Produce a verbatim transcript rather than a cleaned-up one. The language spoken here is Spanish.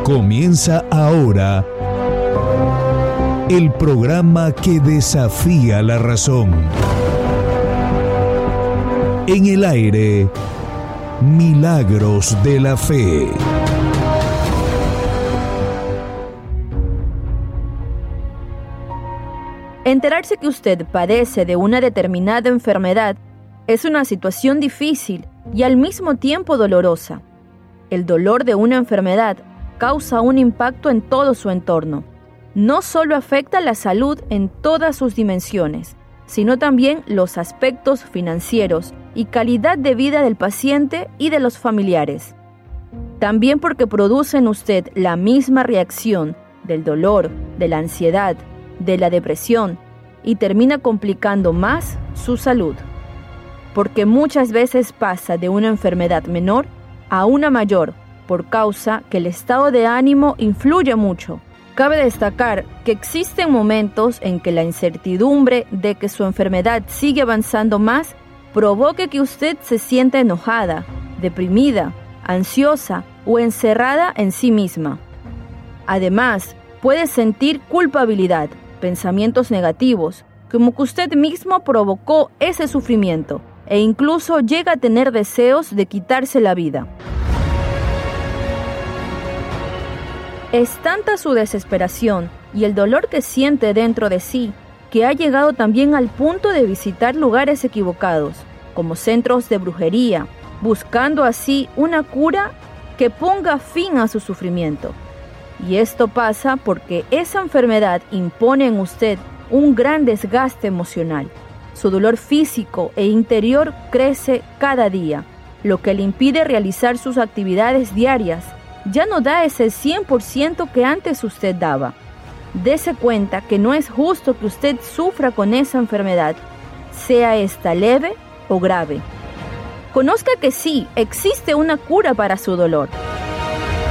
Comienza ahora el programa que desafía la razón. En el aire, Milagros de la Fe. Enterarse que usted padece de una determinada enfermedad es una situación difícil y al mismo tiempo dolorosa. El dolor de una enfermedad causa un impacto en todo su entorno. No solo afecta la salud en todas sus dimensiones, sino también los aspectos financieros y calidad de vida del paciente y de los familiares. También porque produce en usted la misma reacción del dolor, de la ansiedad, de la depresión y termina complicando más su salud. Porque muchas veces pasa de una enfermedad menor a una mayor por causa que el estado de ánimo influye mucho. Cabe destacar que existen momentos en que la incertidumbre de que su enfermedad sigue avanzando más provoque que usted se sienta enojada, deprimida, ansiosa o encerrada en sí misma. Además, puede sentir culpabilidad, pensamientos negativos, como que usted mismo provocó ese sufrimiento e incluso llega a tener deseos de quitarse la vida. Es tanta su desesperación y el dolor que siente dentro de sí que ha llegado también al punto de visitar lugares equivocados, como centros de brujería, buscando así una cura que ponga fin a su sufrimiento. Y esto pasa porque esa enfermedad impone en usted un gran desgaste emocional. Su dolor físico e interior crece cada día, lo que le impide realizar sus actividades diarias. Ya no da ese cien por ciento que antes usted daba. Dese cuenta que no es justo que usted sufra con esa enfermedad, sea esta leve o grave. Conozca que sí, existe una cura para su dolor.